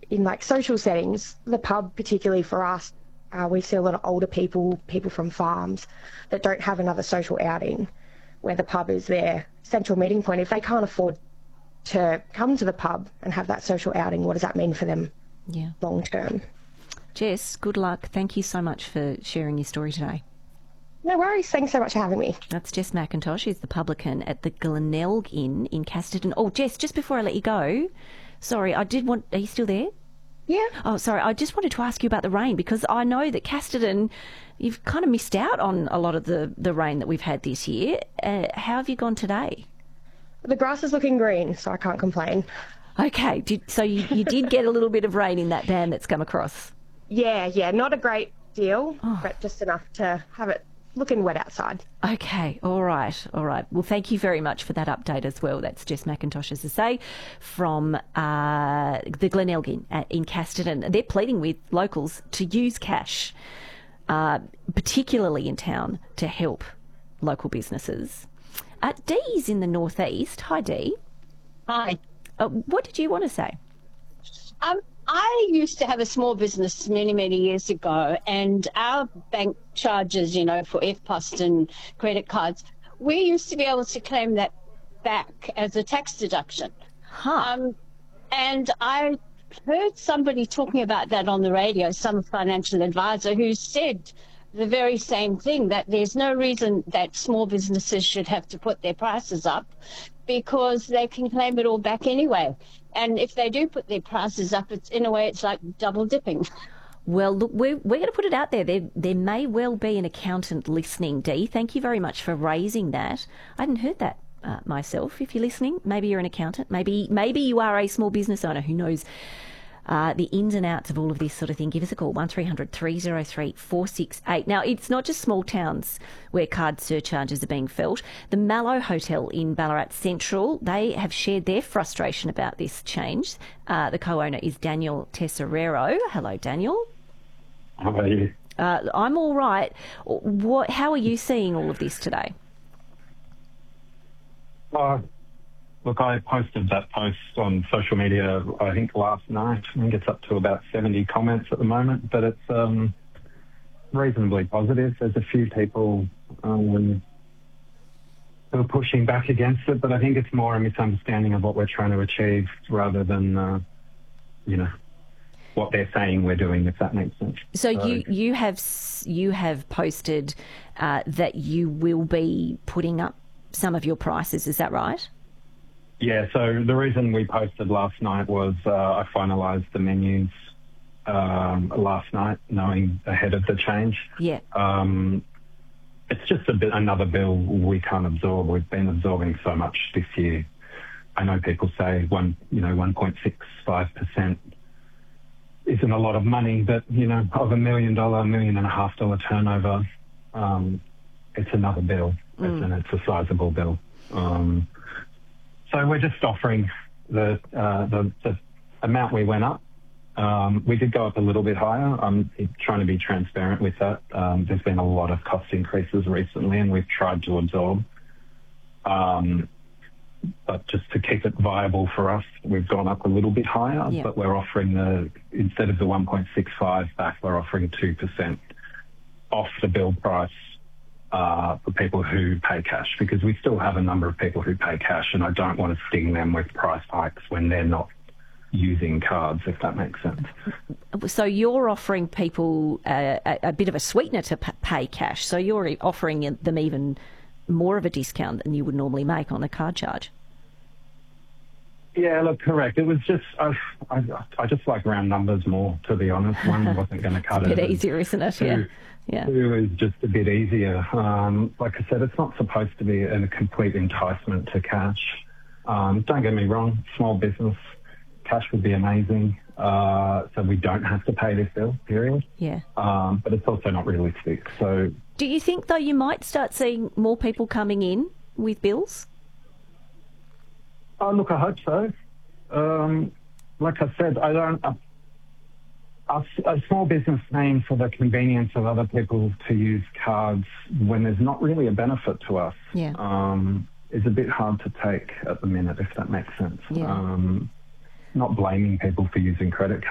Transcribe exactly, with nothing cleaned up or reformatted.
in like social settings, the pub, particularly for us, uh, we see a lot of older people, people from farms that don't have another social outing where the pub is their central meeting point. If they can't afford to come to the pub and have that social outing, what does that mean for them yeah. long term? Jess, good luck. Thank you so much for sharing your story today. No worries. Thanks so much for having me. That's Jess McIntosh. She's the publican at the Glenelg Inn in Casterton. Oh, Jess, just before I let you go, sorry, I did want... Are you still there? Yeah. Oh, sorry, I just wanted to ask you about the rain, because I know that Casterton, you've kind of missed out on a lot of the, the rain that we've had this year. Uh, how have you gone today? The grass is looking green, so I can't complain. Okay, did, so you, you did get a little bit of rain in that band that's come across? Yeah, yeah, not a great deal, Oh. but just enough to have it looking wet outside. Okay, all right, all right. Well, thank you very much for that update as well. That's Jess McIntosh, as I say, from uh, the Glenelg Inn at, in Casterton. They're pleading with locals to use cash, uh, particularly in town, to help local businesses. Uh, Dee's in the northeast. Hi, Dee. Hi. Uh, what did you want to say? Um, I used to have a small business many, many years ago, and our bank charges, you know, for F P O S and credit cards, we used to be able to claim that back as a tax deduction. Huh. Um, and I heard somebody talking about that on the radio, some financial advisor, who said the very same thing, that there's no reason that small businesses should have to put their prices up because they can claim it all back anyway. And if they do put their prices up, it's in a way it's like double dipping. Well, look, we're, we're going to put it out there. there. There may well be an accountant listening, Dee. Thank you very much for raising that. I hadn't heard that uh, myself. If you're listening, maybe you're an accountant. Maybe maybe you are a small business owner who knows uh, the ins and outs of all of this sort of thing. Give us a call, one three hundred three oh three four six eight. Now, it's not just small towns where card surcharges are being felt. The Mallow Hotel in Ballarat Central, they have shared their frustration about this change. Uh, the co-owner is Daniel Tesserero. Hello, Daniel. How are you? Uh, I'm all right. What? How are you seeing all of this today? Uh, look, I posted that post on social media, I think, last night. I think it's up to about seventy comments at the moment, but it's um, reasonably positive. There's a few people um, who are pushing back against it, but I think it's more a misunderstanding of what we're trying to achieve rather than, uh, you know, what they're saying we're doing, if that makes sense. So, so you you have you have posted uh, that you will be putting up some of your prices. Is that right? Yeah. So the reason we posted last night was uh, I finalised the menus um, last night, knowing ahead of the change. Yeah. Um, it's just a bit another bill we can't absorb. We've been absorbing so much this year. I know people say one, you know, one point six five percent. Isn't a lot of money, but, you know, of a million dollar, million and a half dollar turnover, um, it's another bill, mm. it's, and it's a sizable bill. Um, so we're just offering the, uh, the the amount we went up. Um, we did go up a little bit higher. I'm trying to be transparent with that. Um, there's been a lot of cost increases recently, and we've tried to absorb. Um, But just to keep it viable for us, we've gone up a little bit higher, yeah. but we're offering the, instead of the one point six five back, we're offering two percent off the bill price uh, for people who pay cash, because we still have a number of people who pay cash, and I don't want to sting them with price hikes when they're not using cards, if that makes sense. So you're offering people uh, a, a bit of a sweetener to p- pay cash, so you're offering them even more of a discount than you would normally make on a card charge. Yeah, look, correct. It was just, I, I, I just like round numbers more, to be honest. One wasn't going to cut it. It's a bit easier, isn't it? Two, yeah. yeah. Two is just a bit easier. Um, like I said, it's not supposed to be a complete enticement to cash. Um, don't get me wrong, small business, cash would be amazing. Uh, so we don't have to pay this bill, period. Yeah. Um, but it's also not realistic. So, do you think, though, you might start seeing more people coming in with bills? Oh, look, I hope so. Um, like I said, I don't. Uh, a, a small business name for the convenience of other people to use cards when there's not really a benefit to us. Yeah. Um, is a bit hard to take at the minute, if that makes sense. Yeah. Um, not blaming people for using credit cards.